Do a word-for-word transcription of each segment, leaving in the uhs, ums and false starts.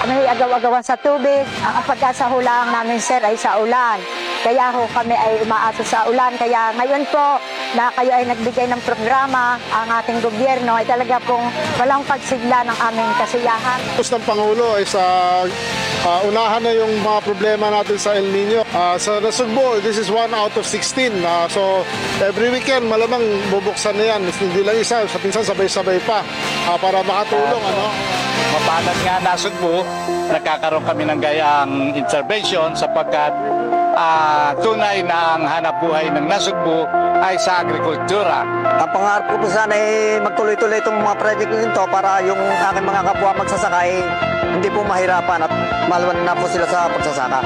kami agaw-agawan sa tubig. Ang pagkasa hulaan namin, sir, ay sa ulan. Kaya ho kami ay umaasa sa ulan. Kaya ngayon po na kayo ay nagbigay ng programa, ang ating gobyerno ay talaga pong walang pagsigla ng aming kasiyahan. Gusto ng Pangulo ay sa uh, unahan na yung mga problema natin sa El Nino. Uh, sa Nasugbo, this is one out of sixteen. Uh, so every weekend malamang bubuksan na yan. Hindi lang isa, sa pinsan sabay-sabay pa uh, para makatulong. Uh, ano? Mapalat nga Nasugbo, nagkakaroon kami ng gayang intervention sapagkat uh, tunay na ang hanap buhay ng Nasugbo ay sa agrikultura. Ang pangarap ko po sana ay magtuloy-tuloy itong mga project nito para yung aking mga kapwa magsasaka ay hindi po mahirapan at malaman na po sila sa pagsasaka.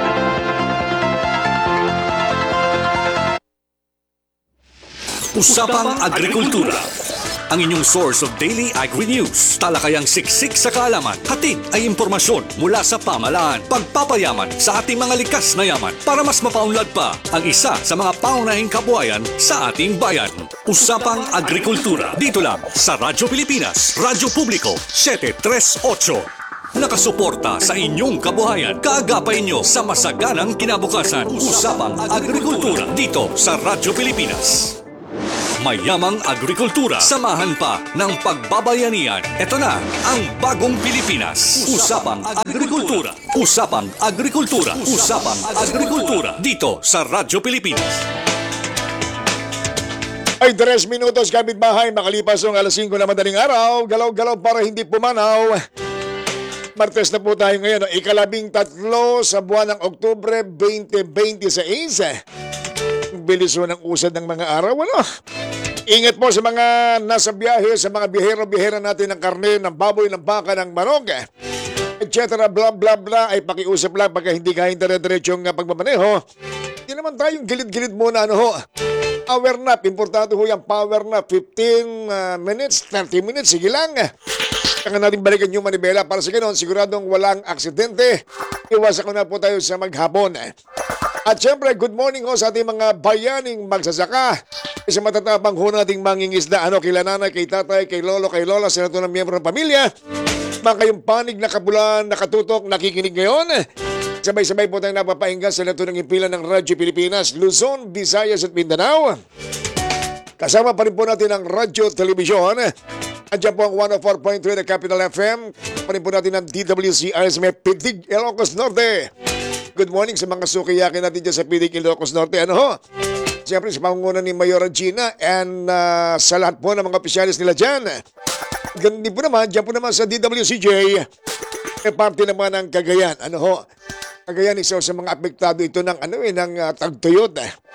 Usapang Agrikultura, ang inyong source of daily agri-news. Talakayang siksik sa kaalaman, hatid ay impormasyon mula sa pamahalaan. Pagpapayaman sa ating mga likas na yaman para mas mapaunlad pa ang isa sa mga paunahing kabuhayan sa ating bayan. Usapang Agrikultura, dito lang sa Radyo Pilipinas, Radyo Publiko, seven three eight. Nakasuporta sa inyong kabuhayan, kaagapay nyo sa masaganang kinabukasan. Usapang Agrikultura, dito sa Radyo Pilipinas. Mayamang agrikultura, samahan pa ng pagbabayanihan. Ito na ang bagong Pilipinas. Usapang Agrikultura. Usapang Agrikultura. Usapang Agrikultura. Dito sa Radyo Pilipinas. Ay, tres minutos kapit bahay, makalipas ng alas singko na madaling araw. Galaw-galaw para hindi pumanaw. Martes na po tayo ngayon, ikalabing tatlo sa buwan ng Oktubre twenty twenty-six. Bilis ng usad ng mga araw, ano? Ingat po sa mga nasa biyahe, sa mga bihero-bihera natin ng karne, ng baboy, ng baka, ng manok, et cetera. Bla bla bla ay pakiusap lang pagka hindi kain dire-diretsong pagmamaneho. Hindi naman tayong gilid-gilid muna, ano ho? Power nap, importante ho yung power nap. fifteen uh, minutes, thirty minutes, sige lang. Kaya natin balikan yung manibela para sa ganoon, siguradong walang aksidente. Iwasan ko na po tayo sa maghapon. At syempre, good morning ho sa ating mga bayaning magsasaka. Isa matatapang ho nating mangingisda. Ano, kay nanay, kay tatay, kay lolo, kay lola, sa nato ng miyembro ng pamilya. Mga kayong panig, nakabulan, nakatutok, nakikinig ngayon. Sabay-sabay po tayong napapainggan sa nato ng impilan ng Radyo Pilipinas, Luzon, Visayas at Mindanao. Kasama pa rin po natin ang Radyo Telebisyon. Andiyan po ang one oh four point three na Capital F M. Pa rin po natin ang D W C R S M Pidig, Ilocos Norte. Good morning sa mga sukiyakin natin dyan sa Pidig, Ilocos Norte. Ano ho? Siyempre sa pangunguna ni Mayor Regina and uh, sa lahat po ng mga opisyalis nila dyan. Ganun din po naman, dyan po naman sa D W C J. E parte naman ng Cagayan. Ano ho? Cagayan, isa sa mga apektado ito ng, ano, eh, ng uh, tagtuyot.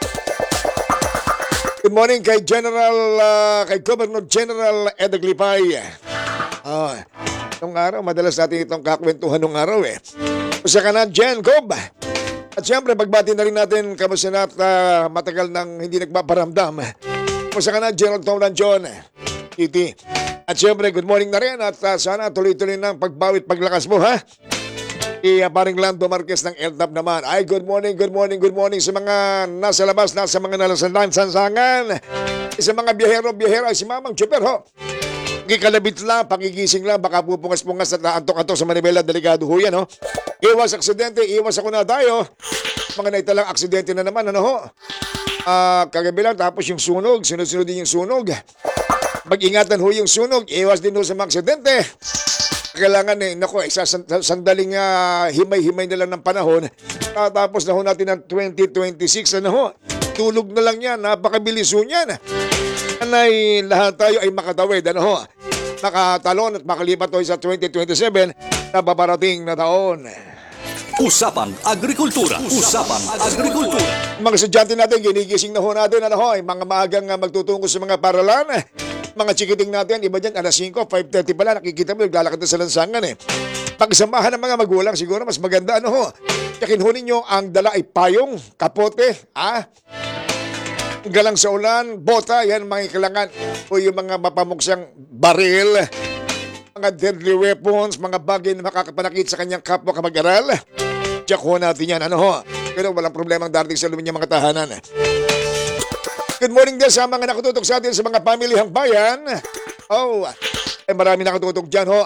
Good morning kay General, uh, kay Governor General Ed Aglipay. Oh, itong araw, madalas natin itong kakwentuhan ng araw eh. Kusa ka na, Jen, Gob. At siyempre, pagbati na rin natin kamusta na at uh, matagal nang hindi nagpaparamdam. Kusa ka na, General Tolan John, Titi. At siyempre, good morning na rin at uh, sana tuloy-tuloy ng pagbawit paglakas mo, ha? I uh, paring Lando Marquez ng L T A P naman. Ay, good morning, good morning, good morning sa mga nasa labas, nasa mga nalasandan-sansangan. Sa mga biyahero-biyahero, ay si Mamang Chuper, ho. Kikalabit lang, pakigising lang, baka pupungas-pungas at naantok-antok sa Manibela, delikado ho yan, ho. Iwas aksidente, iwas ako na tayo. Mga naitalang aksidente na naman, ano ho. Uh, kagabi lang, tapos yung sunog, sunod-sunod din yung sunog. Mag-ingatan ho yung sunog, iwas din ho sa mga aksidente. Kailangan eh, naku, isa sandaling uh, himay-himay na lang ng panahon. Uh, tapos na ho natin ng twenty twenty-six, ano ho. Tulog na lang yan, napakabilis ho yan. Anay, lahat tayo ay makatawid, ano ho. Makatalon at makalipat ho sa twenty twenty-seven na babarating na taon. Usapang Agrikultura. Usapang Agrikultura. Mga estudyante natin, ginigising na ho natin, ano ho, ay mga maagang uh, magtutungo sa mga paralan. Mga chikiting natin, iba dyan, alas singko, five thirty pala, nakikita mo, naglalakad na sa lansangan eh. Pagsamahan ng mga magulang, siguro mas maganda, ano ho. Yakin ho ninyo, ang dala ay payong, kapote, ah. Galang sa ulan, bota, yan mga kailangan. O yung mga mapamuksang baril, mga deadly weapons, mga bagay na makakapanakit sa kanyang kapwa kamag-aral. Check ho natin yan, ano ho. Pero walang problemang darating sa lumin mga tahanan. Good morning din sa mga nakatutok sa atin sa mga pamilihang bayan. Oh, eh marami nakatutok dyan ho.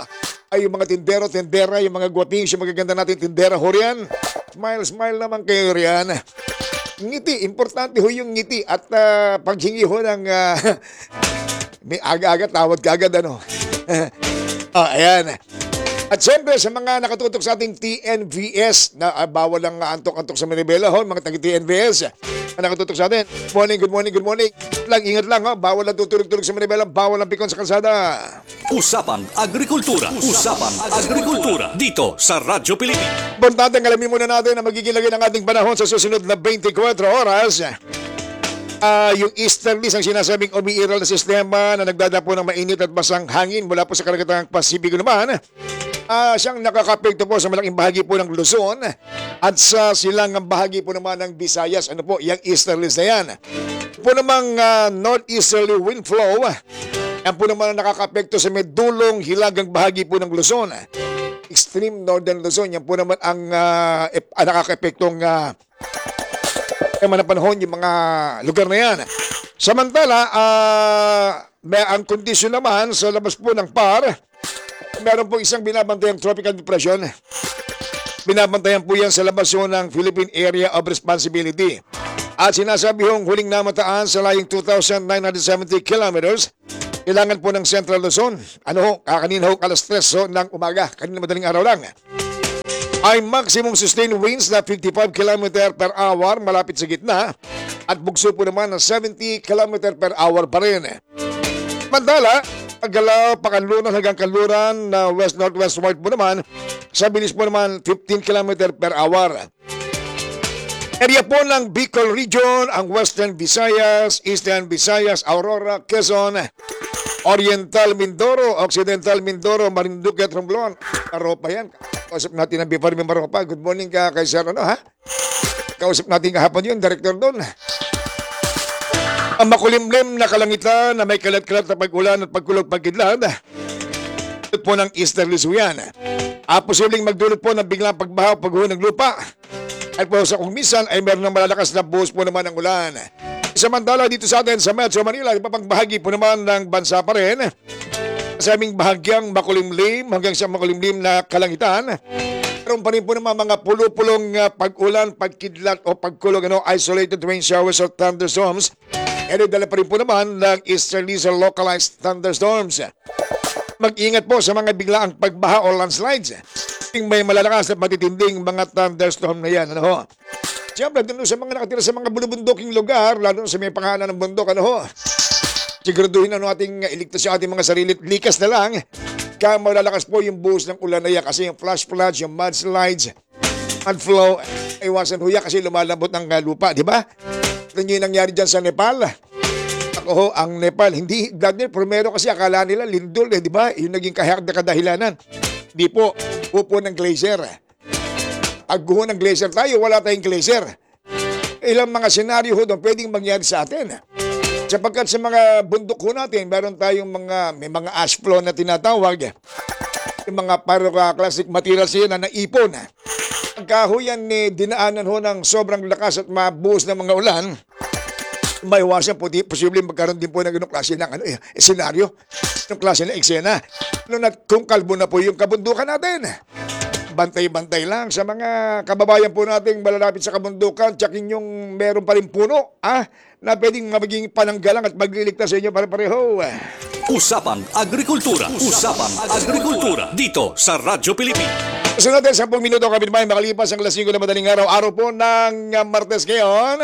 ay yung mga tindero, tindera, yung mga guwapings, yung magaganda natin tindera ho riyan. Smile, smile naman kayo riyan. Ngiti, importante ho yung ngiti at uh, paghingi ho ng uh, may aga-aga tawad ka agad ano. Oh, ayan. At siyempre sa mga nakatutok sa ating T N V S na ah, bawal lang uh, antok-antok sa Manibela ho, mga taga-T N V S na nakatutok sa atin. Good morning, good morning, good morning. Lang, ingat lang ho, bawal lang tutulog-tulog sa Manibela, bawal lang pikon sa kalsada. Usapan Agrikultura. Usapan Agrikultura. Dito sa Radyo Pilipinas. Bontateng alamin muna natin na magiging lagay ng ating panahon sa susunod na twenty-four oras. Ah, yung easterlies ang sinasabing umiiral na sistema na nagdadapo ng mainit at basang hangin mula po sa karagatang Pasipiko naman. Ah, siyang nakakapekto po sa malaking bahagi po ng Luzon at sa silangang bahagi po naman ng Visayas. Ano po, yung easterlies na yan. Po namang ah, northeasterly wind flow, yan po naman ang nakakapekto sa medulong hilagang bahagi po ng Luzon. Extreme northern Luzon, yan po naman ang uh, nakaka-epektong uh, mga panahon yung mga lugar na yan. Samantala, uh, may ang kondisyon naman sa labas po ng P A R, meron po isang binabantayang tropical depression. Binabantayan po yan sa labas yun ng Philippine Area of Responsibility. At sinasabi hong huling namataan sa layong two thousand nine hundred seventy kilometers. Kailangan po ng Central Luzon. Ano ho, kakanina ho alas tres ho, ng umaga. Kanina madaling araw lang. Ay maximum sustained winds na fifty-five kilometers per hour malapit sa gitna. At bugso po naman ng seventy kilometers per hour pa rin. Mandala, paggalaw pakanlunan hanggang kanluran na west-northwestward po naman. Sa bilis po naman fifteen kilometers per hour. Area po ng Bicol Region, ang Western Visayas, Eastern Visayas, Aurora, Quezon, Oriental Mindoro, Occidental Mindoro, Marinduque at Romblon. Maropa yan. Kausap natin ang Bifar Maropa. Good morning ka kay Sir, ano ha? Kausap natin kahapon yun, Director doon. Ang makulimlim na kalangitan na may kalat-kalat na pag-ulan at pagkulog pagkidlad. Ito po ng easterly suyan. Ah, posibleng magdulot po ng biglang pagbaha o paghuho ng lupa. At po sa kung minsan ay meron ng malalakas na buhos po naman ng ulan. Samantala dito sa atin sa Metro Manila, iba pang bahagi po naman ng bansa pa rin. Sa aming bahagyang makulimlim hanggang sa makulimlim na kalangitan. Meron pa rin po naman mga pulo-pulong uh, pag-ulan, pagkidlat o pagkulog, ano, isolated rain showers or thunderstorms. E dala pa rin po naman ng easterly sa localized thunderstorms. Mag-ingat po sa mga biglaang pagbaha o landslides. May malalakas at matitinding mga thunderstorm na yan. Ano ho? Siyempre, dun sa mga nakatira sa mga bulubunduking lugar, lalo sa may pangalan ng bundok, ano ho? Siguraduhin ano ating iligtas sa ating mga sarili. Likas na lang. Kaya malalakas po yung buhos ng ulan na yan kasi yung flash floods, yung mudslides, mud flow, iwasan ho yan kasi lumalambot ng lupa, di ba? Ito yung nangyari dyan sa Nepal. Ako ho, ang Nepal, hindi, Daniel, primero kasi akala nila lindol, eh, di ba? Yung naging kahit na kadahilanan. Di po, upo ng glacier. Agguho ng glacier tayo, wala tayong glacier. Ilang mga senaryo ho doon pwedeng mangyari sa atin. Sapagkat sa mga bundok ho natin, meron tayong mga, may mga ash flow na tinatawag. Yung mga parang-classic materials yun na naipon. Pagka ho yan eh, dinaanan ho ng sobrang lakas at mabuhos ng mga ulan, may iwasan po, di, posibleng magkaroon din po ng ganong klase ng ano, eh, senaryo, ng klase ng eksena. Ano na, kung kalbo na po yung kabundukan natin. Bantay-bantay lang sa mga kababayan po nating malalapit sa kabundukan, tsakin yung meron pa rin puno, ah, na pwedeng maging pananggalang at magliligtas sa inyo pare-pareho. Usapan Agrikultura. Usapan Agrikultura. Dito sa Radyo Pilipinas. So natin, sampung minuto kami naman makalipas ang alas singko na madaling araw. Araw po ng uh, Martes ngayon.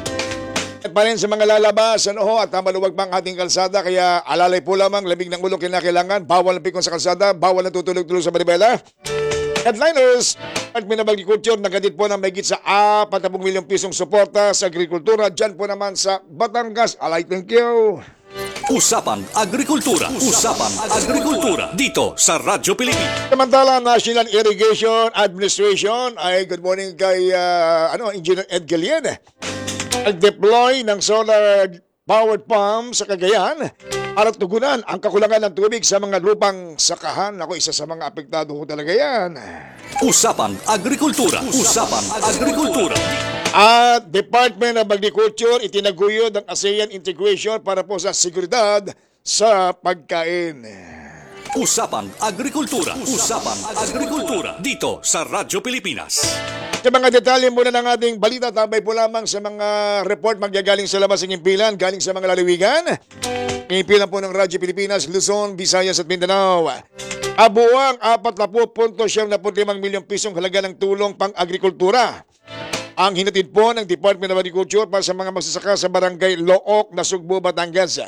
At pa rin sa mga lalabas, ano ho, at maluwag pa ang ating kalsada, kaya alalay po lamang, lamig ng ulo kinakailangan, bawal ang pikon sa kalsada, bawal ang tutulog-tulog sa Manibela. Headliners, at Minabagriculture, nagadit po ng mayigit sa apat na milyong pisong suporta sa agrikultura, dyan po naman sa Batangas. Alay, thank you. Usapan Agrikultura. Usapan Agrikultura. Dito sa Radyo Pilipinas. Samantala, National Irrigation Administration, ay good morning kay uh, ano, Engineer Ed Galian. Nag-deploy ng solar powered pump sa Cagayan para tugunan ang kakulangan ng tubig sa mga lupang sakahan. Ako, isa sa mga apektado ko talaga yan. Usapan Agrikultura. Usapan Agrikultura. At Department of Agriculture itinaguyod ang ASEAN integration para po sa seguridad sa pagkain. Usapang Agrikultura. Usapang Agrikultura. Dito sa Radyo Pilipinas. Sa mga detalye muna ng ating balita, tabay po lamang sa mga report magyagaling sa labas ng impilan, galing sa mga lalawigan. Impilan po ng Radyo Pilipinas, Luzon, Visayas at Mindanao. Abuang apat na po punto siyam na limang milyong pisong halaga ng tulong pang-agrikultura ang hinatid po ng Department of Agriculture para sa mga magsasaka sa Barangay Look, Nasugbu, Batangas.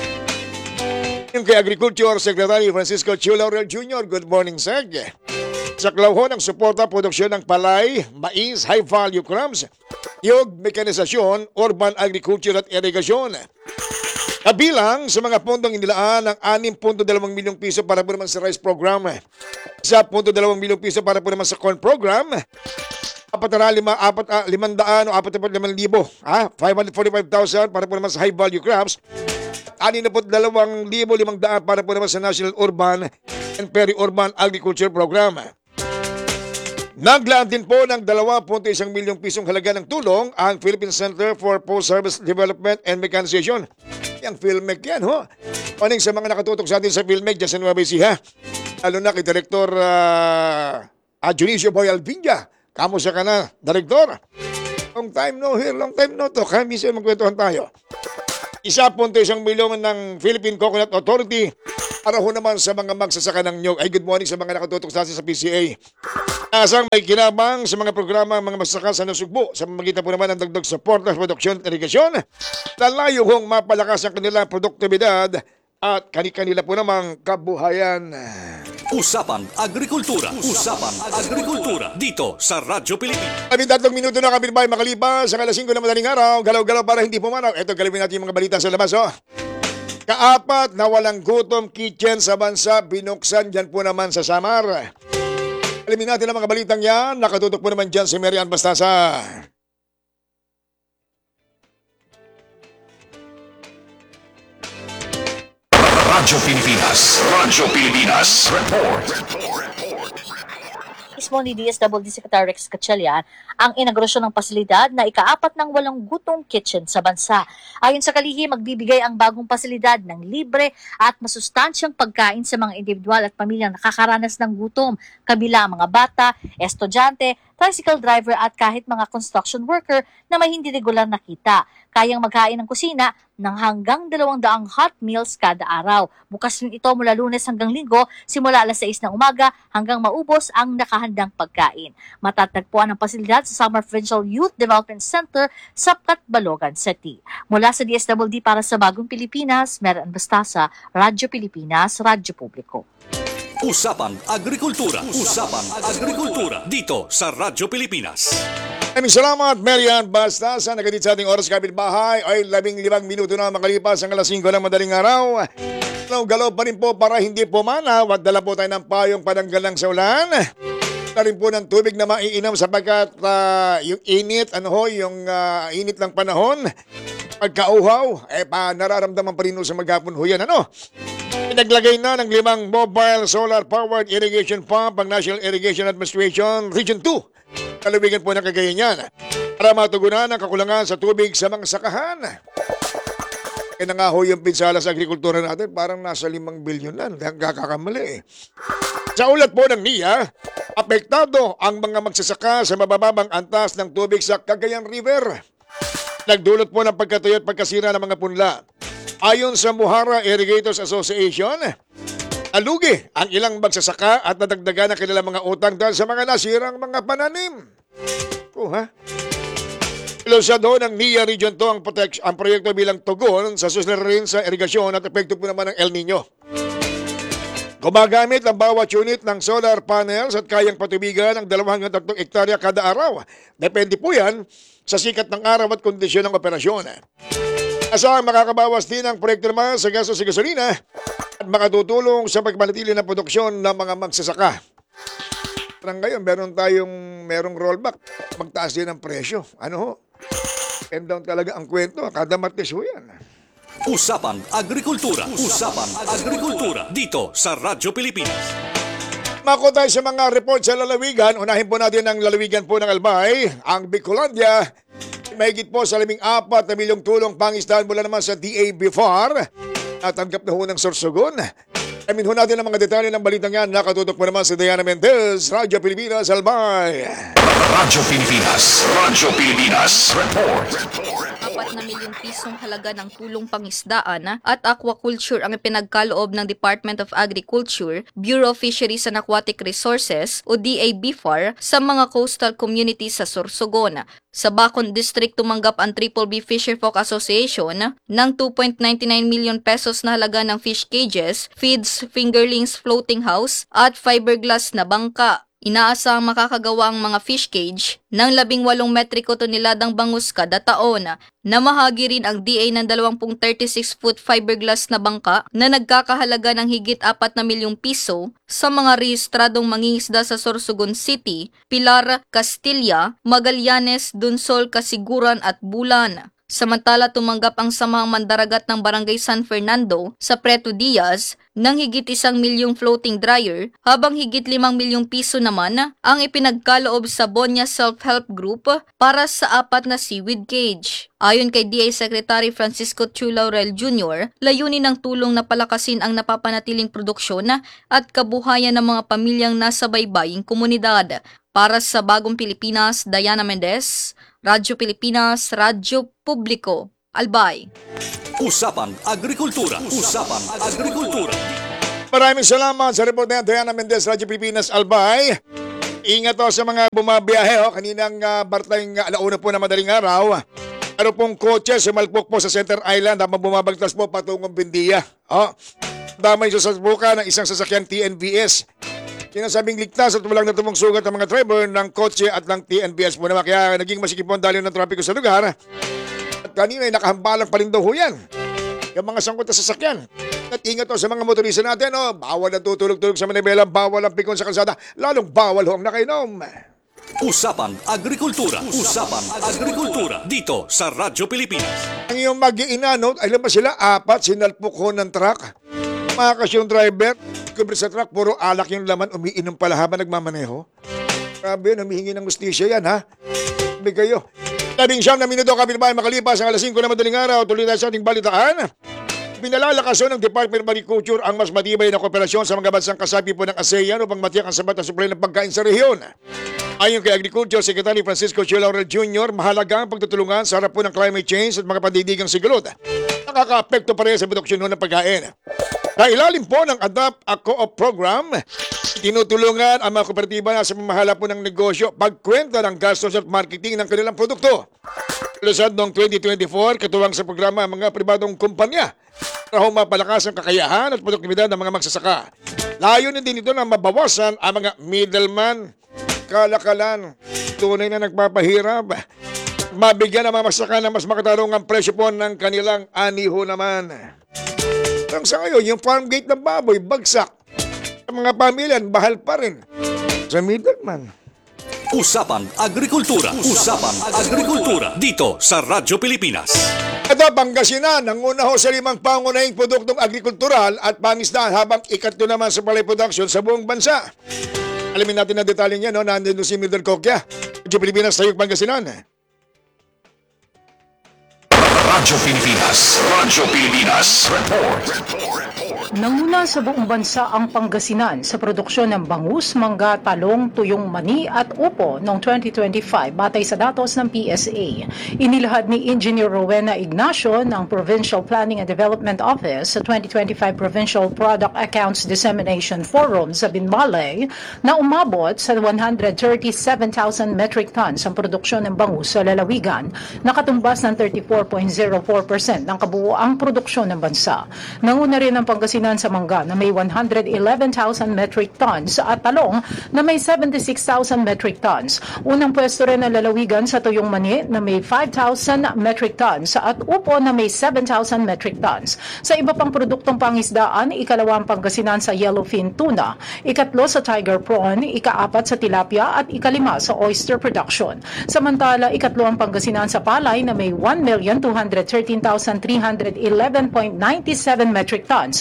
Yung kay Agriculture Secretary Francisco Chio Laurel Junior Good morning, Seg. Sa klauho ng suporta produksyon ng palay, mais, high-value crops, yug, mekanisasyon, urban agriculture at irigasyon. Kabilang sa mga pondong inilaan ng anim punto dalawang milyong piso para po naman sa rice program, isa punto dalawang milyong piso para po naman sa corn program, apat na lima, apat, ah, limandaan o apat na limang libo, ah, five hundred forty-five thousand para po naman sa high-value crops, anin na po dalawang libo limang daan para po naman sa National Urban and Peri-Urban Agriculture Program. Naglaan din po ng dalawa punto isang milyong pisong halaga ng tulong ang Philippine Center for Post-Service Development and Mechanization. Yang PhilMec yan, ho. Morning sa mga nakatutok sa atin sa PhilMec dyan sa Nueva Ecija. Lalo na kay Director uh, Dionisio Boy Alvinja. Kamusta ka na, Director? Long time no here, long time no talk. Ha? Misa magkwentuhan tayo. Isa punto isang milyon ng Philippine Coconut Authority para ho naman sa mga magsasaka ng nyog. Ay, good morning sa mga nakatutok sa atin sa P C A. Asang may kinabang sa mga programa ng mga magsasaka sa Nasugbu sa pamamagitan po naman ng dagdag support sa produksyon at irigasyon. Lalayo hong mapalakas ang kanilang produktibidad at kani-kanila po namang kabuhayan. Usapang Agrikultura. Usapang Agrikultura. Dito sa Radyo Pilipinas. Kami tatlong minuto na kami ba makalipas sa alas singko na madaling araw. Galaw-galaw para hindi pumanaw. Ito, galawin natin yung mga balita sa labas. Oh. Kaapat na walang gutom kitchen sa bansa binuksan dyan po naman sa Samar. Alamin natin ang mga balitang yan. Nakatutok po naman dyan si Marian Bastasa. Radyo Pilipinas. Radyo Pilipinas. Report. Mismo ni D S W D Secretary Rex Gatchalian ang inaugurasyon ng pasilidad na ikaapat ng walang gutong kitchen sa bansa. Ayon sa kalihim, magbibigay ang bagong pasilidad ng libre at masustansyang pagkain sa mga individual at pamilyang nakakaranas ng gutom, kabila ang mga bata, estudyante, tricycle driver at kahit mga construction worker na may hindi regular na kita. Kayang maghain ng kusina ng hanggang dalawang daang hot meals kada araw. Bukas rin ito mula Lunes hanggang Linggo, simula alas sais ng umaga hanggang maubos ang nakahandang pagkain. Matatagpuan ang pasilidad sa Samar Provincial Youth Development Center sa Catbalogan City. Mula sa D S W D para sa Bagong Pilipinas, Marian Bastasa, Radyo Pilipinas, Radyo Publiko. Usapang Agrikultura. Usapang Agrikultura. Dito sa Radyo Pilipinas. Maraming salamat, Marian Bastasa. Nagatid sa ating oras kapitbahay ay labing limang minuto na makalipas ang alas singko ng madaling araw. Galaw-galaw pa rin po para hindi pumanaw at dala po tayo ng payong pananggalang sa ulan. Dala rin po ng tubig na maiinom sapagkat uh, yung init, ano ho, yung uh, init ng panahon, pagkauhaw, eh pa nararamdaman pa rin sa maghapon ho yan, ano? Pinaglagay na ng limang mobile solar-powered irrigation pump ang National Irrigation Administration Region two. Kalawigan po ng Cagayan yan para matugunan ang kakulangan sa tubig sa mga sakahan. Kaya na nga ho yung pinsala sa agrikultura natin, parang nasa limang bilyon na. Hindi ang kakakamali eh. Sa ulat po ng N I A, apektado ang mga magsasaka sa mabababang antas ng tubig sa Cagayan River. Nagdulot po ng pagkatuyo at pagkasira ng mga punla. Ayon sa Muhara Irrigators Association, alugi ang ilang magsasaka at nadagdagan ang kanilang mga utang dahil sa mga nasirang mga pananim. Oh, ha? Ilusad ho ng N I A Region two ang, protect, ang proyekto bilang tugon sa susunod rin sa irigasyon at epekto po naman ng El Nino. Gumagamit ang bawat unit ng solar panels at kayang patubigan ng dalawang hanggang tatlong ektarya kada araw. Depende po yan sa sikat ng araw at kondisyon ng operasyon. Asang makakabawas din ang proyekto naman sa gasto sa gasolina at makatutulong sa pagmanatili ng produksyon ng mga magsasaka. Parang ngayon, meron tayong merong rollback. Magtaas din ang presyo. Ano ho? And down talaga ang kwento. Kada Martes ho yan. Usapang Agrikultura. Usapang Agrikultura. Dito sa Radyo Pilipinas. Mako tayo sa mga report sa lalawigan. Unahin po natin ang lalawigan po ng Albay. Ang Bicolandia, mahigit po sa labing apat na milyong tulong pangisdahan mula naman sa D A B F A R. Natanggap na ho ng Sorsogon. Amin ho natin ang mga detalye ng balitang yan. Nakatutok po naman si Diana Mendez, Radyo Pilipinas, Albay. Radyo Pilipinas. Radyo Pilipinas. Report. apat na milyong pisong halaga ng tulong pangisdaan at aquaculture ang ipinagkaloob ng Department of Agriculture, Bureau of Fisheries and Aquatic Resources o D A B F A R sa mga coastal communities sa Sorsogon. Sa Bacon District tumanggap ang Triple B Fisherfolk Association ng two point nine nine million pesos na halaga ng fish cages, feeds, fingerlings, floating house at fiberglass na bangka. Inaasahang makakagawa ang mga fish cage ng labing walong metriko toneladang bangus kada taon. Namahagi rin ang D A ng dalawang thirty-six foot fiberglass na bangka na nagkakahalaga ng higit apat na milyong piso sa mga rehistradong mangingisda sa Sorsogon City, Pilar, Castilla, Magallanes, Dunsol, Kasiguran at Bulan. Samantala tumanggap ang samahang mandaragat ng Barangay San Fernando sa Preto Diaz ng higit isang milyong floating dryer habang higit limang milyong piso naman ang ipinagkaloob sa Bonya Self-Help Group para sa apat na seaweed cage. Ayon kay D A Secretary Francisco Chu Laurel Junior, layunin ng tulong na palakasin ang napapanatiling produksyon at kabuhayan ng mga pamilyang nasa baybaying komunidad. Para sa Bagong Pilipinas, Diana Mendez, Radyo Pilipinas, Radyo Publiko, Albay. Usapang Agrikultura. Usapang Agrikultura. Maraming salamat sa report na Diana Mendez, Radyo Pilipinas, Albay. Ingat o sa mga bumabiyahe. O. Kaninang uh, bartayng uh, alauna po na madaling araw. Ano pong kotse sumalpok po sa Center Island habang bumabagtas po patungong Bindiya. O. Damay sa salpukan ng isang sasakyan T N B S. Sinasabing ligtas at walang natumong sugat ang mga driver ng kotse at ng T N B S po naman. Kaya naging masikip po ang daloy ng trapiko sa lugar. At kanina ay nakahambalang pa rin daw ho yan. Yung mga sangkot na sasakyan. At ingat o sa mga motorista natin. O, bawal ang tutulog-tulog sa manibela, bawal ang pikon sa kalsada. Lalong bawal ho ang nakainom. Usapang Agrikultura. Usapang Agrikultura. Dito sa Radyo Pilipinas. Ang iyong mag-iina, no? Alam ba sila, apat sinalpok ho ng truck. Makas yung driver, kubri sa truck, puro alak yung laman, umiinom pala habang nagmamaneho. Grabe, humihingi ng justisya yan, ha? Sabi kayo. Labing siyam na minuto kami naman makalipas ang alas singko na madaling araw. Tuloy tayo sa ating balitaan. Pinalalakason ng Department of Agriculture ang mas matibay na kooperasyon sa mga bansang kasapi po ng ASEAN upang matiyak ang sabat na supply ng pagkain sa rehiyon. Ayon kay Agriculture Secretary Francisco Chu Laurel Junior, mahalaga ang pagtutulungan sa harap po ng climate change at mga pandidigang sigurod. Nakaka-apekto pa rin sa produksyon ng pagkain. Sa ilalim po ng Adapt a Co-op Program, tinutulungan ang mga kooperatiba na sa mamahala po ng negosyo pagkwenta ng gastos at marketing ng kanilang produkto. Lusad noong twenty twenty-four, katuwang sa programa ang mga pribadong kumpanya para mapalakas ang kakayahan at produktibidad ng mga magsasaka. Layunin din ito na mabawasan ang mga middleman, kalakalan, tunay na nagpapahirap, mabigyan ang mga magsasaka ng mas makatarungang presyo po ng kanilang aniho naman. Ang sa ngayon, yung farm gate ng baboy, bagsak. Sa mga pamilyan, bahal pa rin. Sa middleman. Usapang Agrikultura. Usapang Agrikultura. Dito sa Radyo Pilipinas. Ito, Pangasinan, nanguna ho sa limang pangunahing produktong agrikultural at pangisdaan habang ikatlo naman sa palay production sa buong bansa. Alamin natin ang detalye niya, no? Nandun si Mildred Cocchia. Radyo Pilipinas, Tayog, Pangasinan. Radyo Pilipinas. Radyo Pilipinas. Report. Nanguna sa buong bansa ang Pangasinan sa produksyon ng bangus, mangga, talong, tuyong mani at upo noong twenty twenty-five batay sa datos ng P S A. Inilahad ni Engineer Rowena Ignacio ng Provincial Planning and Development Office sa twenty twenty-five Provincial Product Accounts Dissemination Forum sa Binmalay na umabot sa one hundred thirty-seven thousand metric tons ang produksyon ng bangus sa lalawigan, nakatumbas ng thirty-four point zero four percent ng kabuuang produksyon ng bansa. Nanguna rin ang Pangasinan sa mangga na may one hundred eleven thousand metric tons at talong na may seventy-six thousand metric tons. Unang pwesto rin ang lalawigan sa tuyong mani na may five thousand metric tons at upo na may seven thousand metric tons. Sa iba pang produktong pangisdaan, ikalawa ang Pangasinan sa yellowfin tuna, ikatlo sa tiger prawn, ikaapat sa tilapia at ikalima sa oyster production. Samantala, ikatlo ang Pangasinan sa palay na may one million two hundred thirteen thousand three hundred eleven point nine seven metric tons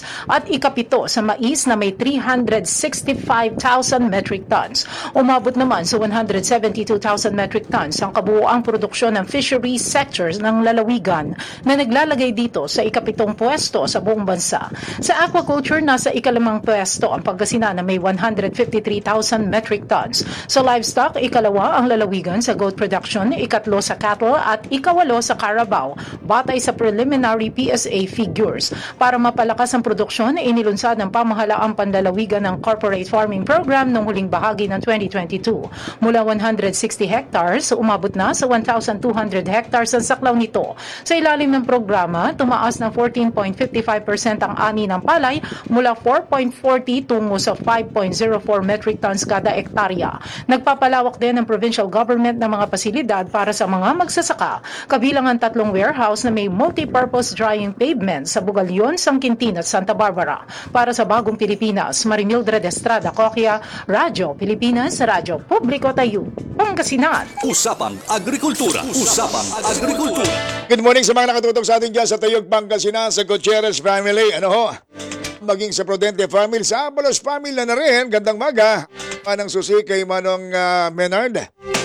tons at ikapito sa mais na may three hundred sixty-five thousand metric tons. Umabot naman sa one hundred seventy-two thousand metric tons ang kabuuang produksyon ng fisheries sectors ng lalawigan na naglalagay dito sa ikapitong pwesto sa buong bansa. Sa aquaculture, nasa ikalimang pwesto ang Pangasinan na may one hundred fifty-three thousand metric tons. Sa livestock, ikalawa ang lalawigan sa goat production, ikatlo sa cattle at ikawalo sa Carabao, batay sa preliminary P S A figures. Para mapalakas ang produksyon, inilunsad ng pamahalaang panlalawigan ng Corporate Farming Program noong huling bahagi ng twenty twenty-two. Mula one hundred sixty hectares, umabot na sa one thousand two hundred hectares ang saklaw nito. Sa ilalim ng programa, tumaas ng fourteen point five five percent ang ani ng palay mula four point four zero tungo sa five point zero four metric tons kada ektarya. Nagpapalawak din ng provincial government ng mga pasilidad para sa mga magsasaka, kabilang ang tatlong warehouse na may multi-purpose drying pavement sa Bugalyon, Sangkintin at Santa Barbara. Para sa Bagong Pilipinas, Marimildred Estrada Coquia, Radyo Pilipinas, Radyo Publiko Tayo, Pangasinan. Usapang Agrikultura. Usapang Agrikultura. Good morning sa mga nakatutok sa atin dyan sa Tayog, Pangasinan, sa Gutierrez family. Ano ho? Maging sa Prudente family, sa Abalos family na na rin. Gandang maga. Manang susi kay Manong uh, Menard.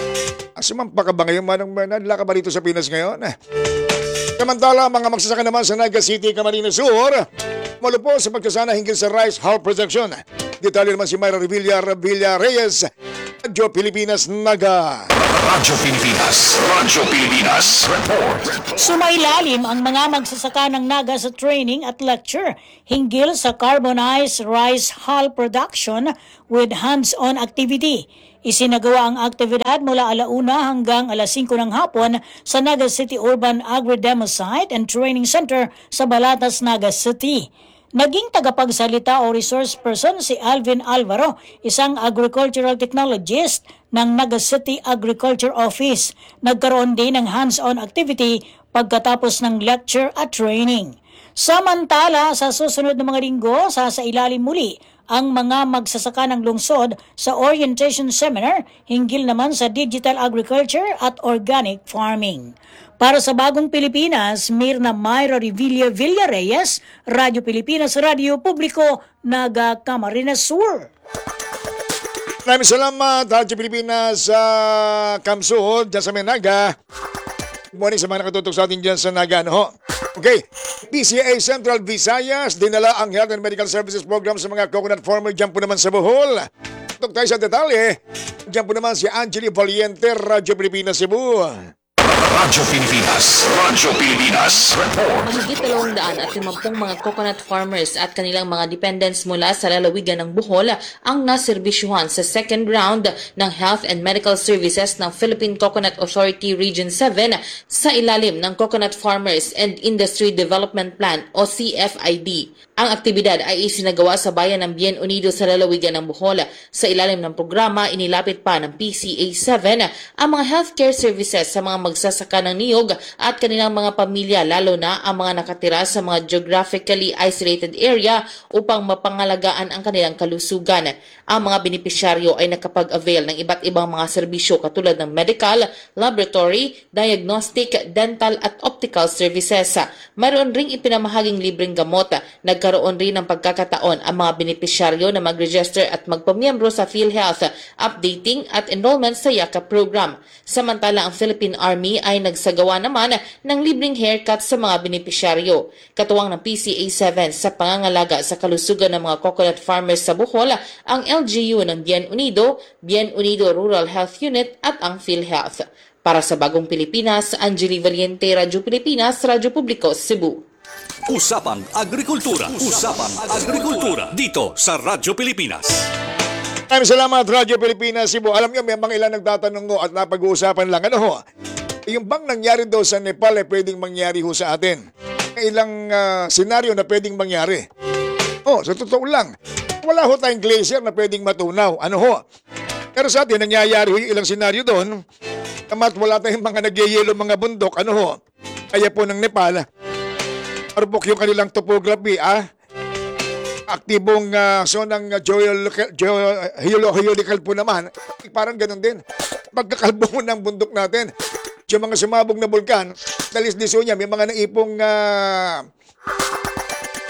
Asumampa ka ba ngayon, Manong Menard? Laka ba rito sa Pinas ngayon? Samantala, mga magsasaka naman sa Naga City, Camarines Sur, mula po sa pagkasana hinggil sa rice hull production. Detalye naman si Myra Revilla, Revilla Reyes, Radyo Pilipinas, Naga. Radyo Pilipinas. Radyo Pilipinas. Report. Sumailalim ang mga magsasaka ng Naga sa training at lecture hinggil sa carbonized rice hull production with hands-on activity. Isinagawa ang aktibidad mula alauna hanggang alas singko ng hapon sa Naga City Urban Agri-Demo Site and Training Center sa Balatas, Naga City. Naging tagapagsalita o resource person si Alvin Alvaro, isang agricultural technologist ng Naga City Agriculture Office. Nagkaroon din ng hands-on activity pagkatapos ng lecture at training. Samantala, sa susunod na mga linggo, sasailalim muli ang mga magsasaka ng lungsod sa orientation seminar hinggil naman sa digital agriculture at organic farming. Para sa Bagong Pilipinas, Mirna Myra Revilla Villareyes, Radyo Pilipinas, Radyo Publiko, Naga, Camarines Sur. Maraming salamat, Radyo Pilipinas sa uh, Kamsud, dyan sa Menaga. Good morning sa mga nakatutok sa atin dyan sa Naga. Ano ho? Okay, P C A Central Visayas, dinala ang Health and Medical Services Program sa mga coconut farmer. Diyan po naman sa Bohol. Tutok tayo sa detalye. Diyan po naman si Angeli Valiente, Radyo Pilipinas, Cebu. Radyo Pilipinas. Radyo Pilipinas. Report. Mahigit dalawang daan at limampung mga coconut farmers at kanilang mga dependents mula sa lalawigan ng Bohol ang naserbisyuhan sa second round ng Health and Medical Services ng Philippine Coconut Authority Region seven sa ilalim ng Coconut Farmers and Industry Development Plan o C F I D. Ang aktibidad ay isinagawa sa bayan ng Bien Unido sa lalawigan ng Bohol. Sa ilalim ng programa, inilapit pa ng P C A seven ang mga healthcare services sa mga magsasaka ng niyog at kanilang mga pamilya, lalo na ang mga nakatira sa mga geographically isolated area upang mapangalagaan ang kanilang kalusugan. Ang mga benepisyaryo ay nakapag-avail ng iba't ibang mga serbisyo katulad ng medical, laboratory, diagnostic, dental at optical services. Mayroon ring ipinamahaging libreng gamot. Nagkaroon rin ng pagkakataon ang mga benepisyaryo na mag-register at magpamiyembro sa PhilHealth, updating at enrollment sa YAKA program. Samantala, ang Philippine Army ay nagsagawa naman ng libreng haircut sa mga benepisyaryo. Katuwang ng P C A seven sa pangangalaga sa kalusugan ng mga coconut farmers sa Bohol, ang L G U ng Bien Unido, Bien Unido Rural Health Unit at ang PhilHealth. Para sa Bagong Pilipinas, Angeli Valiente, Radyo Pilipinas, Radyo Publiko, Cebu. Usapang Agrikultura. Usapang Agrikultura. Dito sa Radyo Pilipinas. Maraming salamat, Radyo Pilipinas, Cebu. Alam nyo, may mga ilan nagtatanong ko at napag-uusapan lang. Ano ho? Yung bang nangyari daw sa Nepal ay pwedeng mangyari ho sa atin? Ilang uh, senaryo na pwedeng mangyari. Oh, sa totoo lang, wala ho tayong glacier na pwedeng matunaw. Ano ho? Pero sa atin, nangyayari ho yung ilang senaryo doon. Kamat wala tayong mga nagyayelo mga bundok. Ano ho? Kaya po ng Nepal, arbok yung kanilang topography, ah. Aktibong uh, zonang uh, geological, geological po naman. Parang ganun din. Pagkakalbo ng bundok natin, yung mga sumabog na bulkan, dalis-liso niya, may mga naipong uh,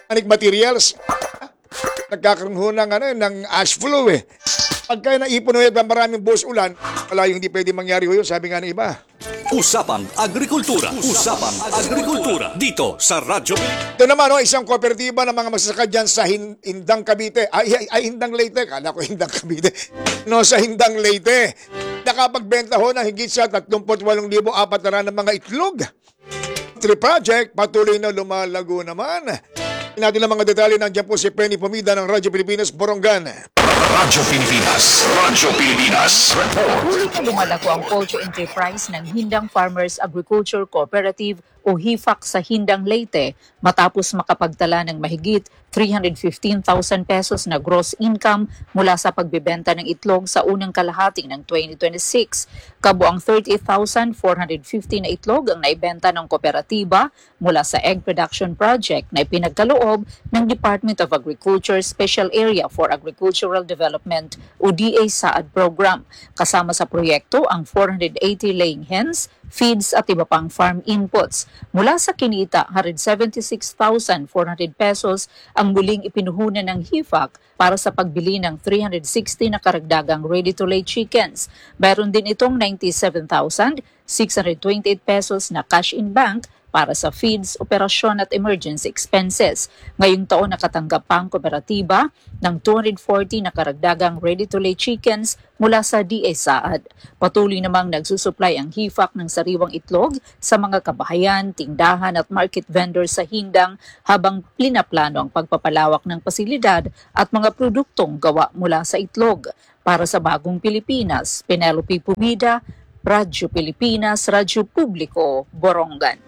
Anik materials. Nagkakaroon ho ng, ano, ng ash flow eh. Pagka naipon ho yan maraming buhos ulan, wala yung hindi pwede mangyari ho yun, sabi nga ng iba. Usapang Agrikultura. Usapang Agrikultura. Dito sa Radyo Ito naman, oh, isang kooperatiba ng mga magsasaka dyan sa Hin- Hindang Cavite. Ay, ay, ay, Hindang Leyte. Kala ko Hindang Cavite. No, sa Hindang Leyte. Nakapagbenta ho ng higit sa thirty-eight thousand apat na ng mga itlog. Tree project, patuloy na lumalago naman. Natin ang mga detalye, nandiyan po si Penny Pumida ng Radyo Pilipinas, Borongan. Radyo Pilipinas. Radyo Pilipinas. Report. Huli na lumalago ang poultry enterprise ng Hindang Farmers Agriculture Cooperative o HIFAC sa Hindang Leyte matapos makapagtala ng mahigit three hundred fifteen thousand pesos na gross income mula sa pagbebenta ng itlog sa unang kalahati ng twenty twenty-six. Kabuang thirty-eight thousand four hundred fifty na itlog ang naibenta ng kooperatiba mula sa egg production project na ipinagkaloob ng Department of Agriculture Special Area for Agricultural Development o D A S A A D program. Kasama sa proyekto ang four hundred eighty laying hens, feeds at iba pang farm inputs. Mula sa kinita, one hundred seventy-six thousand four hundred pesos ang muling ipinuhunan ng HIFAC para sa pagbili ng three hundred sixty na karagdagang ready-to-lay chickens. Meron din itong ninety-seven thousand six hundred twenty-eight pesos na cash in bank para sa feeds, operasyon at emergency expenses. Ngayong taon nakatanggap pa ang kooperatiba ng two hundred forty na karagdagang ready-to-lay chickens mula sa D A S A A D. Patuloy namang nagsusupply ang HIFAC ng sariwang itlog sa mga kabahayan, tindahan at market vendors sa Hindang habang plinaplano ang pagpapalawak ng pasilidad at mga produktong gawa mula sa itlog. Para sa Bagong Pilipinas, Penelope Pumida, Radyo Pilipinas, Radyo Publiko, Borongan.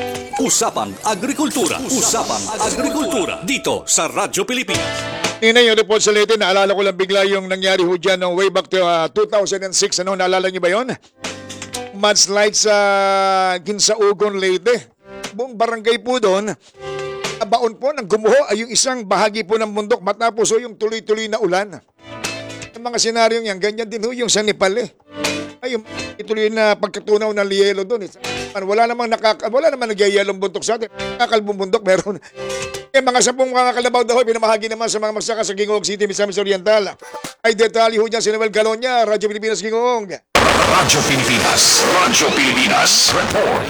Usapang Agrikultura. Usapang Agrikultura. Dito sa Radyo Pilipinas. Tingnan yung report sa Leyte. Naalala ko lang bigla yung nangyari ho dyan no, way back to uh, two thousand six. Ano, naalala niyo ba yun? Mudslide sa Ginsaugon, Leyte. Buong barangay po doon. Baon po ng gumuho ay yung isang bahagi po ng bundok matapos ho yung tuloy-tuloy na ulan. Yung mga senaryong yan, ganyan din ho yung sa Nepal eh. Ay, yung ituloy na pagkatunaw ng liyelo doon. Eh. Wala namang nakaka, wala namang nagyayelong bundok sa atin. Nakakalbong bundok meron. Eh, mga sapong mga kalabaw daw, pinamahagi naman sa mga magsaka sa Gingog City, Misamis Oriental. Ay detalye ho dyan si Noel Galonya, Radyo Pilipinas, Gingog. Radyo Pilipinas. Radyo Pilipinas. Report.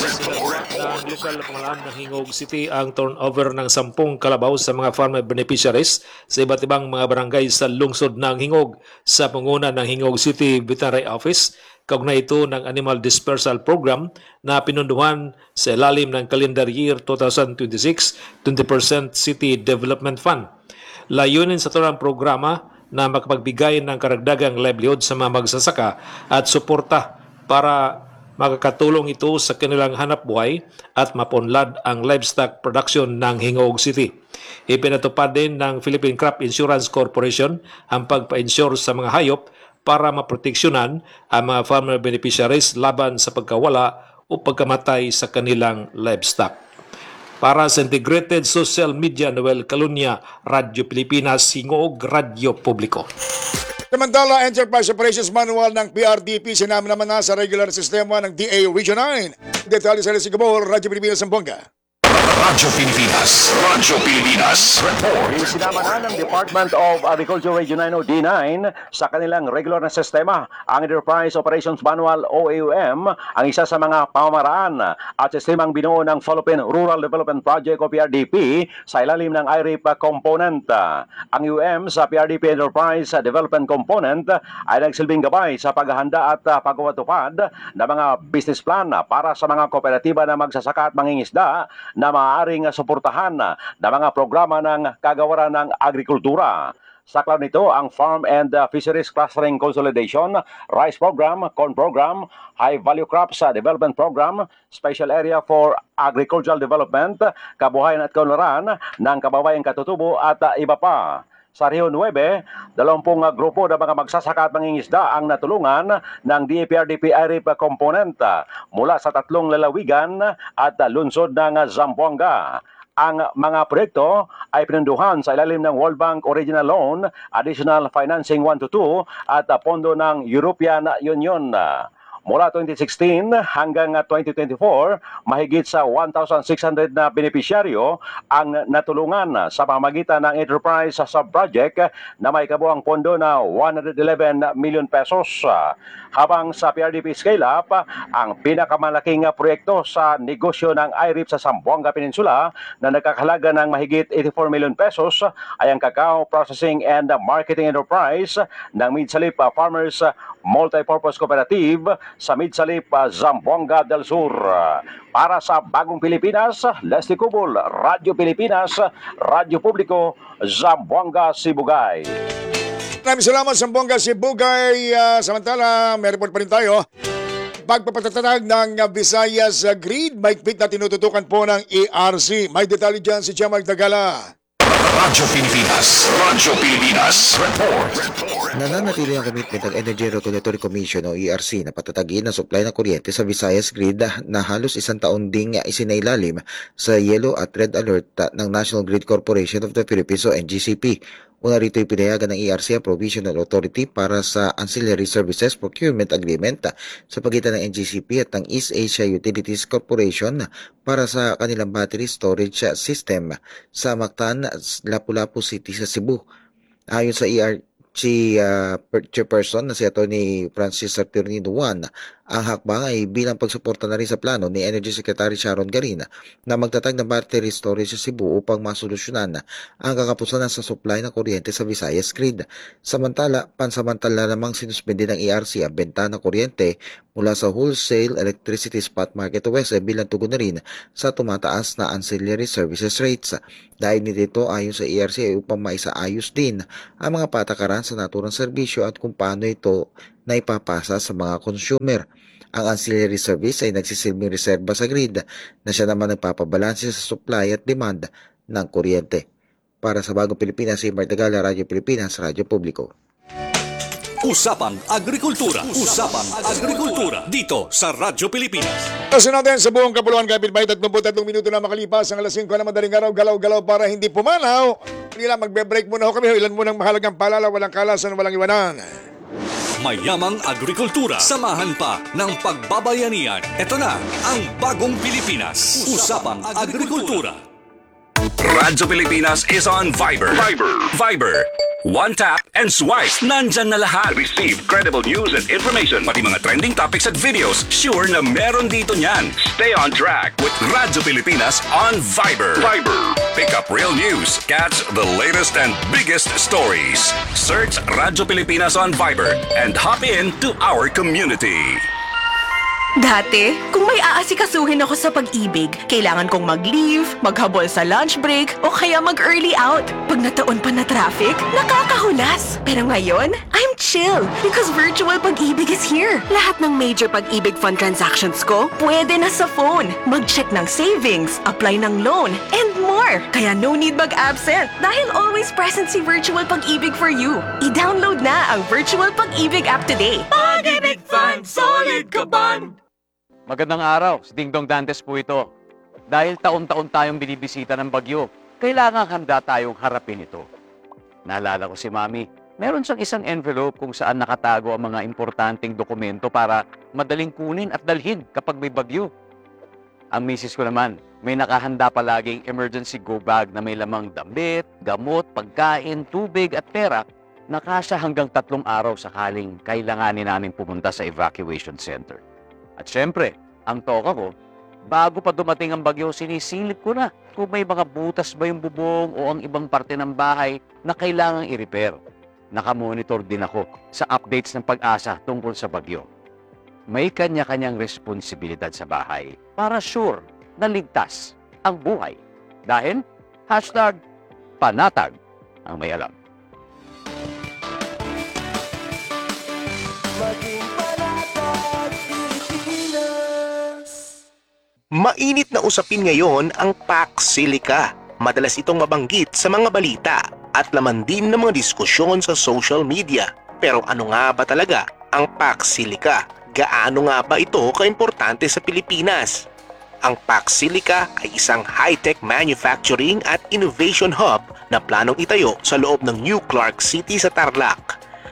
Ang lokal na pamalaan ng Hingog City ang turnover ng sampung kalabaw sa mga farmer beneficiaries sa iba't ibang mga barangay sa lungsod ng Hingog sa panguna ng Hingog City Veterinary Office. Kaugnay ito ng Animal Dispersal Program na pinunduhan sa ilalim ng calendar year twenty twenty-six twenty percent City Development Fund. Layunin sa turang programa na makapagbigay ng karagdagang livelihood sa mga magsasaka at suporta para makakatulong ito sa kanilang hanap buhay at mapunlad ang livestock production ng Hingog City. Ipinatupad din ng Philippine Crop Insurance Corporation ang pagpa-insure sa mga hayop para maproteksyonan ang mga farmer beneficiaries laban sa pagkawala o pagkamatay sa kanilang livestock. Para sa Integrated Social Media, Noel Calunya, Radyo Pilipinas, Hingog, Radyo Publiko. Samantala, Enterprise Operations Manual ng P R D P sinama naman na sa regular sistema ng D A Region nine. Detalye sa Sigabol, Radyo Pilipinas, Zamboanga. Radyo Pilipinas. Radyo Pilipinas. Report. Isinama na ng Department of Agriculture Region nine o D nine sa kanilang regular na sistema ang Enterprise Operations Manual o A U M, ang isa sa mga pamamaraan at sistemang binuo ng Philippine Rural Development Project o P R D P sa ilalim ng I R I P component. Ang U M sa P R D P Enterprise Development Component ay nagsilbing gabay sa paghahanda at pagpapatupad ng mga business plan para sa mga kooperatiba na magsasaka at mangingisda na maaaring suportahan ng mga programa ng kagawaran ng agrikultura. Saklaw nito ang Farm and Fisheries Clustering Consolidation, Rice Program, Corn Program, High Value Crops Development Program, Special Area for Agricultural Development, Kabuhayan at Kaunlaran ng Kababayang Katutubo at iba pa. Sa Rio Nueve, dalawampung grupo ng mga magsasaka at mangingisda ang natulungan ng D A P R D P I R I P component mula sa tatlong lalawigan at lungsod ng Zamboanga. Ang mga proyekto ay pinunduhan sa ilalim ng World Bank Original Loan, Additional Financing one to two at pondo ng European Union. Mula twenty sixteen hanggang uh, twenty twenty-four, mahigit sa one thousand six hundred na benepisyaryo ang natulungan sa pamamagitan ng enterprise sa project na may kabuang pondo na one hundred eleven million pesos. Habang sa P R D P Scale Up, ang pinakamalaking proyekto sa negosyo ng I R I P sa Zamboanga Peninsula na nagkakahalaga ng mahigit eighty-four million pesos ay ang Cacao Processing and Marketing Enterprise ng Midsalip Farmers Multipurpose Cooperative sa Midsalip, Zamboanga del Sur. Para sa Bagong Pilipinas, Leslie Cubol, Radyo Pilipinas, Radyo Publiko, Zamboanga, Sibugay. Maraming salamat sa Zamboanga, Sibugay. Uh, samantala, may report pa rin tayo. Pagpapatatag ng Visayas Grid, mahigpit na tinututukan po ng E R C. May detalye dyan si Chamal Tagala. Radyo Pilipinas, Radyo Pilipinas, report. Nananatili ang commitment ng Energy Regulatory Commission o E R C na patatagin ang supply ng kuryente sa Visayas Grid na halos isang taon ding isinailalim sa yellow at red alert ng National Grid Corporation of the Philippines o N G C P. Una rito ipinayagan ng E R C ang Provisional Authority para sa Ancillary Services Procurement Agreement sa pagitan ng N G C P at ng East Asia Utilities Corporation para sa kanilang battery storage system sa Mactan, Lapu-Lapu City sa Cebu. Ayon sa E R C uh, chairperson na si Atty. Francis Saturnino Juan, ang hakbang ay bilang pagsuporta na rin sa plano ni Energy Secretary Sharon Garin na magtatag ng battery storage sa Cebu upang masolusyonan ang kakapusanan sa supply ng kuryente sa Visayas Grid. Samantala, pansamantala namang sinuspende ng E R C ang benta ng kuryente mula sa wholesale electricity spot market o W E S E bilang tugon na rin sa tumataas na ancillary services rates. Dahil nito ayon sa E R C ay upang maisaayos din ang mga patakaran sa naturang serbisyo at kung paano ito na ipapasa sa mga consumer. Ang ancillary service ay nagsisilbing reserba sa grid na siya naman nagpapabalanse sa supply at demand ng kuryente. Para sa Bagong Pilipinas, si Martagala, Radyo Pilipinas, Radyo Publiko. Usapang Agrikultura. Usapang Agrikultura. Dito sa Radyo Pilipinas. Kasi natin sa buong kapuluan kapitbahay, thirty-three minuto na makalipas ang alas singko na madaling araw, galaw-galaw para hindi pumanaw. Hindi lang, magbe-break muna ho kami. Ilan munang mahalagang paalala, walang kalasan, walang iwanan. Mayamang agrikultura. Samahan pa ng pagbabayanihan. Ito na ang Bagong Pilipinas. Usapang Agrikultura. Radyo Pilipinas is on Viber. Viber. Viber. One tap and swipe. Nandyan na lahat. Receive credible news and information. Pati mga trending topics at videos. Sure na meron dito niyan. Stay on track with Radyo Pilipinas on Viber. Viber. Pick up real news. Catch the latest and biggest stories. Search Radyo Pilipinas on Viber and hop in to our community. Dati, kung may aasikasuhin ako sa pag-ibig, kailangan kong mag-leave, maghabol sa lunch break, o kaya mag-early out. Pag nataon pa na traffic, nakakahulas. Pero ngayon, I'm chill because virtual pag-ibig is here. Lahat ng major pag-ibig fund transactions ko, pwede na sa phone. Mag-check ng savings, apply ng loan, and more. Kaya no need mag-absent dahil always present si Virtual Pag-ibig for you. I-download na ang Virtual Pag-ibig app today. Pag-ibig Fund, solid ka band! Magandang araw, si Ding Dong Dantes po ito. Dahil taon-taon tayong binibisita ng bagyo, kailangan handa tayong harapin ito. Naalala ko si Mami, meron siyang isang envelope kung saan nakatago ang mga importanteng dokumento para madaling kunin at dalhin kapag may bagyo. Ang misis ko naman, may nakahanda palaging emergency go bag na may lamang damit, gamot, pagkain, tubig at pera na kasya hanggang tatlong araw sakaling kailanganin namin pumunta sa evacuation center. At syempre, ang toka ko, bago pa dumating ang bagyo, sinisilip ko na kung may mga butas ba yung bubong o ang ibang parte ng bahay na kailangang i-repair. Nakamonitor din ako sa updates ng pag-asa tungkol sa bagyo. May kanya-kanyang responsibilidad sa bahay para sure na ligtas ang buhay. Dahil, hashtag, panatag ang may alam. Mainit na usapin ngayon ang Pax Silica. Madalas itong mabanggit sa mga balita at laman din ng mga diskusyon sa social media. Pero ano nga ba talaga ang Pax Silica? Gaano nga ba ito kaimportante sa Pilipinas? Ang Pax Silica ay isang high-tech manufacturing at innovation hub na planong itayo sa loob ng New Clark City sa Tarlac.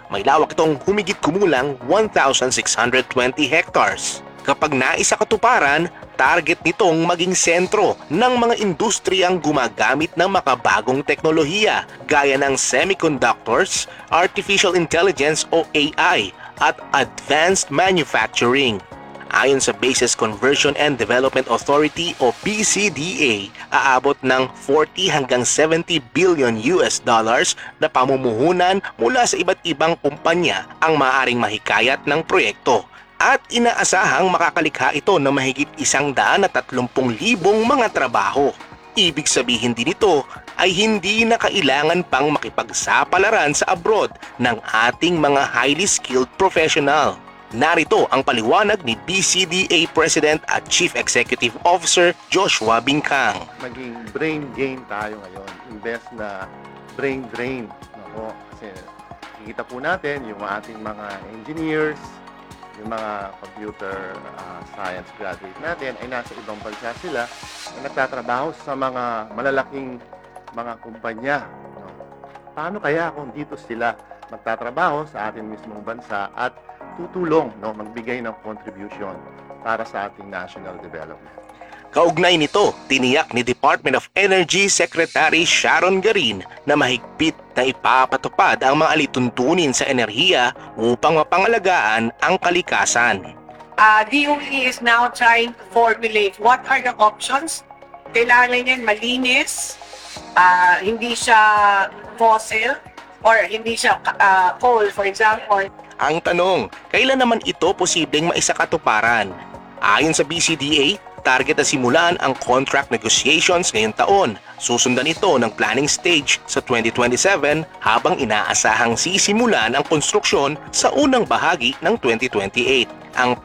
May lawak itong humigit kumulang one thousand six hundred twenty hectares. Kapag naisa katuparan, target nitong maging sentro ng mga industriyang gumagamit ng makabagong teknolohiya gaya ng semiconductors, artificial intelligence o A I at advanced manufacturing. Ayon sa Bases Conversion and Development Authority o B C D A, aabot ng forty hanggang seventy billion U S dollars na pamumuhunan mula sa iba't ibang kumpanya ang maaaring mahikayat ng proyekto. At inaasahang makakalikha ito ng mahigit isang daan at tatlumpung libong mga trabaho. Ibig sabihin din ito ay hindi na kailangan pang makipagsapalaran sa abroad ng ating mga highly skilled professional. Narito ang paliwanag ni B C D A President at Chief Executive Officer Joshua Bincang. Maging brain gain tayo ngayon, invest na brain drain. Nako, kasi kikita po natin yung ating mga engineers, yung mga computer uh, science graduate natin ay nasa ibang bansa sila na nagtatrabaho sa mga malalaking mga kumpanya. No? Paano kaya kung dito sila magtatrabaho sa ating mismong bansa at tutulong, no, magbigay ng contribution para sa ating national development. Kaugnay nito, tiniyak ni Department of Energy Secretary Sharon Garin na mahigpit na ipapatupad ang mga alituntunin sa enerhiya upang mapangalagaan ang kalikasan. Uh, D O E is now trying to formulate what are the options. Kailangan yan malinis, uh, hindi siya fossil, or hindi siya uh, coal, for example. Ang tanong, kailan naman ito posibleng maisakatuparan? Ayon sa B C D A, target na simulan ang contract negotiations ngayong taon. Susundan ito ng planning stage sa twenty twenty-seven habang inaasahang sisimulan ang konstruksyon sa unang bahagi ng twenty twenty-eight. Ang